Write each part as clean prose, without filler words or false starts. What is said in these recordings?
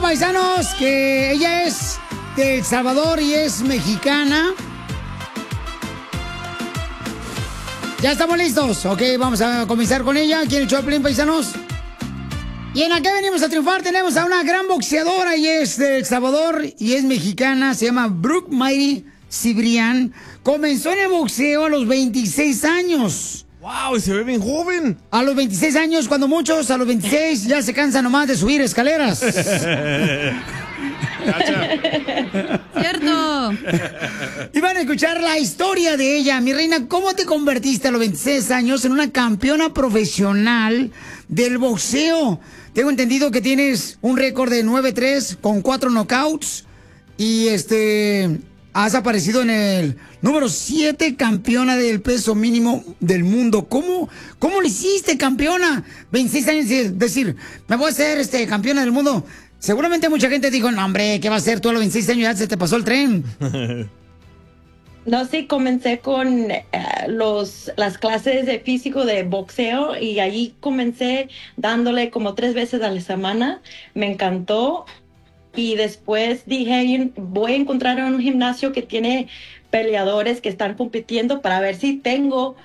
paisanos, que ella es de El Salvador y es mexicana. ¿Ya estamos listos? Ok, vamos a comenzar con ella. ¿Quién echó el play, paisanos? Y en acá venimos a triunfar. Tenemos a una gran boxeadora y es de El Salvador y es mexicana. Se llama Brooke Mayri Cibrián. Comenzó en el boxeo a los 26 años. ¡Wow! Y se ve bien joven. A los 26 años, cuando muchos a los 26 ya se cansan nomás de subir escaleras. Cierto. Y van a escuchar la historia de ella. Mi reina, ¿cómo te convertiste a los 26 años en una campeona profesional del boxeo? Tengo entendido que tienes un récord de 9-3 con 4 knockouts. Y has aparecido en el número 7 campeona del peso mínimo del mundo. ¿Cómo lo hiciste, campeona? 26 años, es decir, me voy a hacer campeona del mundo. Seguramente mucha gente dijo, no, hombre, ¿qué va a hacer tú a los 26 años? Ya se te pasó el tren. No, sí, comencé con las clases de físico de boxeo y allí comencé dándole como 3 veces a la semana. Me encantó y después dije, voy a encontrar un gimnasio que tiene peleadores que están compitiendo para ver si tengo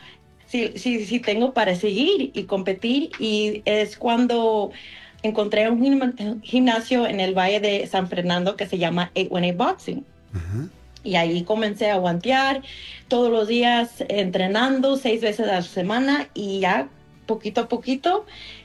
para seguir y competir. Y es cuando encontré un gimnasio en el Valle de San Fernando que se llama 818 Boxing. Y ahí comencé a guantear todos los días, entrenando 6 veces a la semana y ya poquito a poquito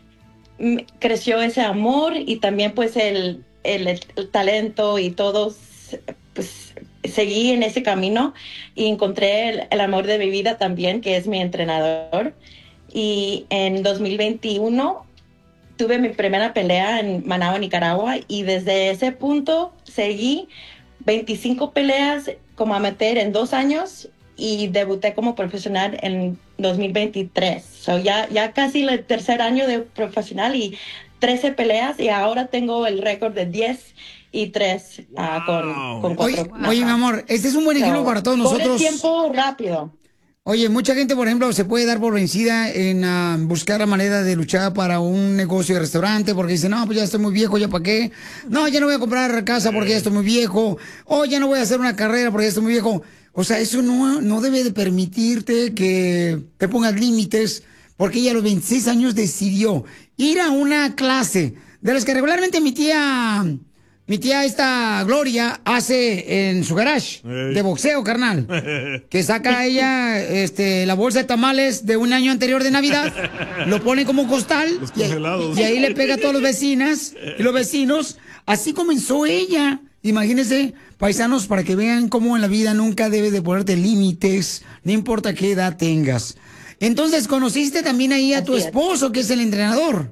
creció ese amor y también pues el talento y todo, pues seguí en ese camino y encontré el amor de mi vida también, que es mi entrenador. Y en 2021 tuve mi primera pelea en Managua, Nicaragua, y desde ese punto seguí 25 peleas como amateur en 2 años y debuté como profesional en 2023. So ya casi el tercer año de profesional y 13 peleas y ahora tengo el récord de 10-3 con 4. Oye, mi amor, este es un buen ejemplo para todos nosotros. Por el tiempo rápido. Oye, mucha gente, por ejemplo, se puede dar por vencida en buscar la manera de luchar para un negocio de restaurante porque dice, no, pues ya estoy muy viejo, ¿ya para qué? No, ya no voy a comprar casa porque ya estoy muy viejo. O ya no voy a hacer una carrera porque ya estoy muy viejo. O sea, eso no debe de permitirte que te pongas límites porque ella a los 26 años decidió ir a una clase de las que regularmente mi tía esta Gloria hace en su garage de boxeo, carnal. Que saca ella la bolsa de tamales de un año anterior de Navidad, lo pone como costal y ahí le pega a todas las vecinas y los vecinos. Así comenzó ella. Imagínense, paisanos, para que vean cómo en la vida nunca debes de ponerte límites, no importa qué edad tengas. Entonces, ¿conociste también ahí a tu esposo, que es el entrenador?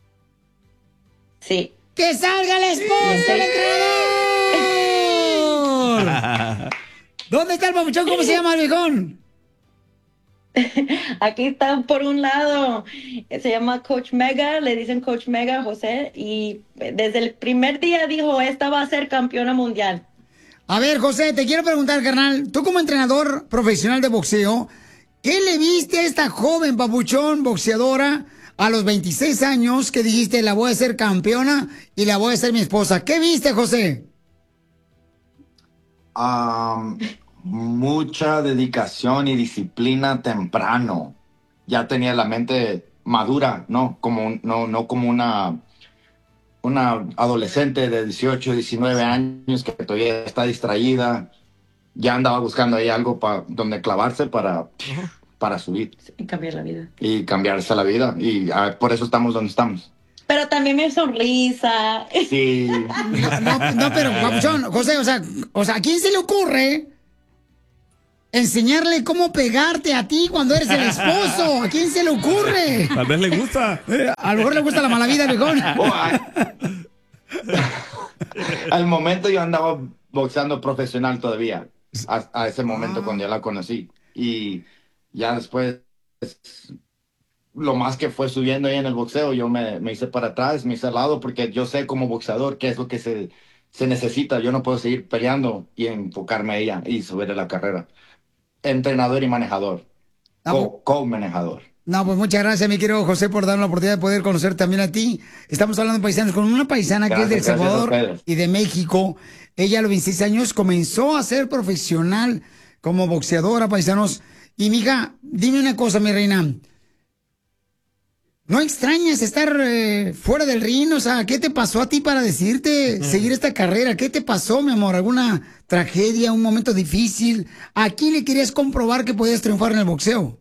Sí. ¡Que salga el esposo del entrenador! ¿Dónde está el papuchón? ¿Cómo se llama el viejón? Aquí está por un lado, se llama Coach Mega, le dicen Coach Mega José, y desde el primer día dijo, esta va a ser campeona mundial. A ver, José, te quiero preguntar, carnal, tú como entrenador profesional de boxeo, ¿qué le viste a esta joven papuchón boxeadora a los 26 años que dijiste, la voy a hacer campeona y la voy a hacer mi esposa? ¿Qué viste, José? Mucha dedicación y disciplina temprano. Ya tenía la mente madura, no como una adolescente de 18, 19 años que todavía está distraída. Ya andaba buscando ahí algo donde clavarse para subir. Y cambiar la vida. Y cambiarse la vida. Y por eso estamos donde estamos. Pero también mi sonrisa. Sí. No, pero, papuchón, José, o sea, ¿a quién se le ocurre enseñarle cómo pegarte a ti cuando eres el esposo? ¿A quién se le ocurre? Tal vez le gusta. A lo mejor le gusta la mala vida, viejón. Al momento yo andaba boxeando profesional todavía. A ese momento cuando yo la conocí. Y ya después, lo más que fue subiendo ahí en el boxeo, yo me hice para atrás, me hice al lado, porque yo sé como boxeador qué es lo que se necesita. Yo no puedo seguir peleando y enfocarme a ella y subir a la carrera. Entrenador y manejador. Co-manejador. No, pues muchas gracias, mi querido José, por darme la oportunidad de poder conocer también a ti. Estamos hablando de paisanos con una paisana que es de El Salvador y de México. Ella a los 26 años comenzó a ser profesional como boxeadora, paisanos. Y, mija, dime una cosa, mi reina. ¿No extrañas estar fuera del ring? O sea, ¿qué te pasó a ti para decidirte seguir esta carrera? ¿Qué te pasó, mi amor? ¿Alguna tragedia, un momento difícil? ¿A quién le querías comprobar que podías triunfar en el boxeo?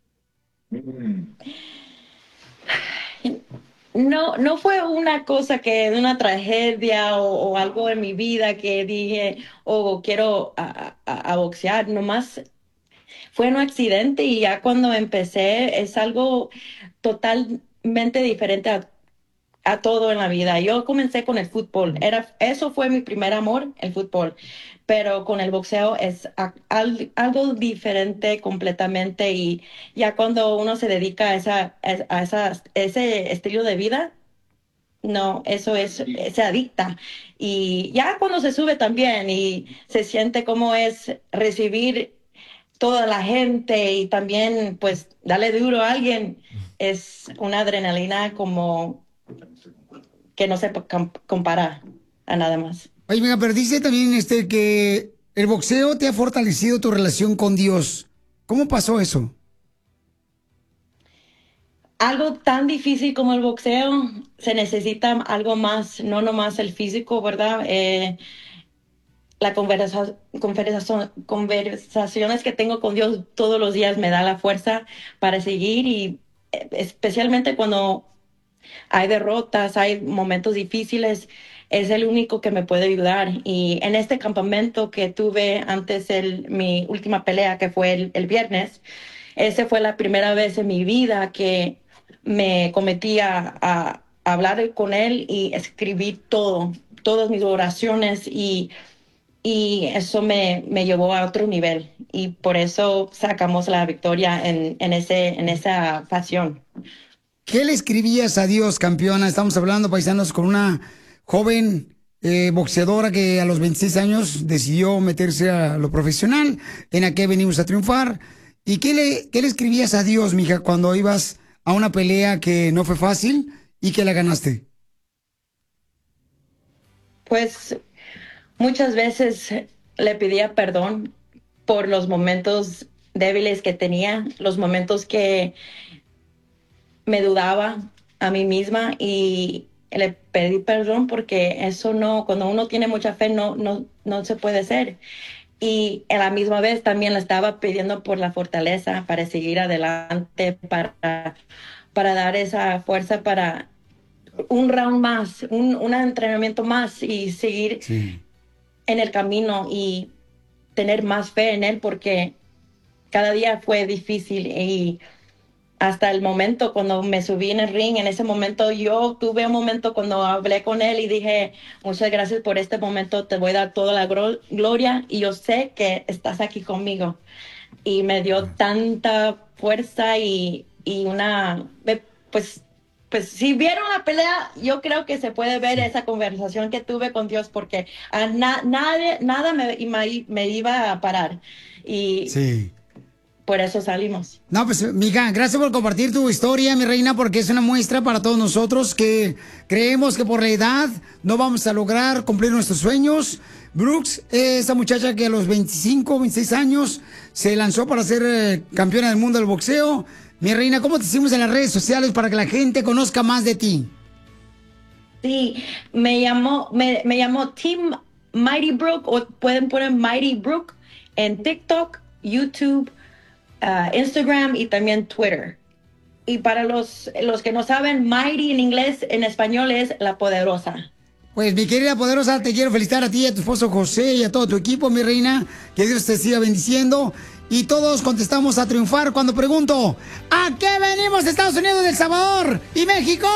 No fue una cosa que, una tragedia o algo en mi vida que dije, quiero a boxear, nomás fue un accidente y ya cuando empecé es algo totalmente diferente a todo en la vida. Yo comencé con el fútbol, eso fue mi primer amor, el fútbol, pero con el boxeo es algo diferente completamente y ya cuando uno se dedica a ese estilo de vida, no, se adicta. Y ya cuando se sube también y se siente cómo es recibir toda la gente y también pues darle duro a alguien, es una adrenalina como que no se compara a nada más. Oye, mira, pero dice también que el boxeo te ha fortalecido tu relación con Dios. ¿Cómo pasó eso? Algo tan difícil como el boxeo, se necesita algo más, no nomás el físico, ¿verdad? La conversaciones que tengo con Dios todos los días me da la fuerza para seguir y especialmente cuando hay derrotas, hay momentos difíciles, es el único que me puede ayudar. Y en este campamento que tuve antes mi última pelea, que fue el viernes, esa fue la primera vez en mi vida que me cometí a hablar con él y escribir todas mis oraciones y eso me llevó a otro nivel y por eso sacamos la victoria en esa pasión. ¿Qué le escribías a Dios, campeona? Estamos hablando, paisanos, con una joven boxeadora que a los 26 años decidió meterse a lo profesional. En a qué venimos a triunfar. ¿Y qué le escribías a Dios, mija, cuando ibas a una pelea que no fue fácil y que la ganaste? Pues muchas veces le pedía perdón por los momentos débiles que tenía, los momentos que me dudaba a mí misma y le pedí perdón porque eso no, cuando uno tiene mucha fe no se puede hacer. Y a la misma vez también le estaba pidiendo por la fortaleza para seguir adelante, para dar esa fuerza para un round más, un entrenamiento más y seguir en el camino y tener más fe en él porque cada día fue difícil y hasta el momento cuando me subí en el ring, en ese momento yo tuve un momento cuando hablé con él y dije, muchas gracias por este momento, te voy a dar toda la gloria y yo sé que estás aquí conmigo. Y me dio tanta fuerza y pues si vieron la pelea, yo creo que se puede ver esa conversación que tuve con Dios porque nada me iba a parar. Y por eso salimos. No, pues, mija, gracias por compartir tu historia, mi reina, porque es una muestra para todos nosotros que creemos que por la edad no vamos a lograr cumplir nuestros sueños. Brooks, esa muchacha que a los 25, 26 años se lanzó para ser campeona del mundo del boxeo. Mi reina, ¿cómo te hicimos en las redes sociales para que la gente conozca más de ti? Sí, me llamó Team Mighty Brooke o pueden poner Mighty Brooke en TikTok, YouTube, Instagram y también Twitter. Y para los que no saben, Mighty en inglés, en español es la poderosa. Pues mi querida poderosa, te quiero felicitar a ti, a tu esposo José y a todo tu equipo, mi reina. Que Dios te siga bendiciendo. Y todos contestamos a triunfar cuando pregunto, ¿a qué venimos Estados Unidos, El Salvador y México?